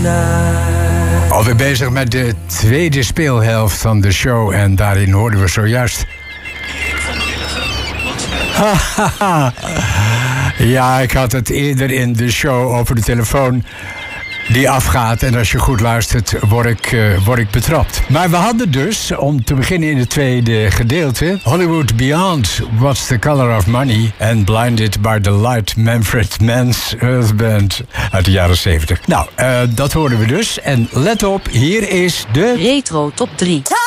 Alweer bezig met de tweede speelhelft van de show. En daarin hoorden we zojuist... Ja, ik had het eerder in de show over de telefoon die afgaat. En als je goed luistert, word ik betrapt. Maar we hadden dus, om te beginnen in het tweede gedeelte... Hollywood Beyond, What's the Color of Money... en Blinded by the Light, Manfred Mann's Earth Band uit de jaren 70. Nou, dat hoorden we dus. En let op, hier is de... Retro Top 3.